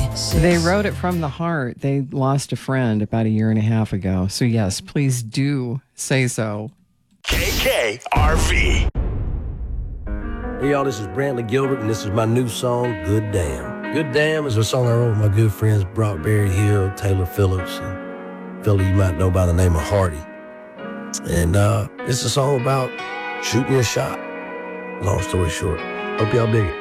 They wrote it from the heart. They lost a friend about a year and a half ago. So, yes, please do say so. KKRV. Hey, y'all, this is Brantley Gilbert, and this is my new song, Good Damn. Good Damn is a song I wrote with my good friends Brock Berry Hill, Taylor Phillips, and a fella you might know by the name of Hardy. And it's a song about shooting your shot. Long story short. Hope y'all dig it.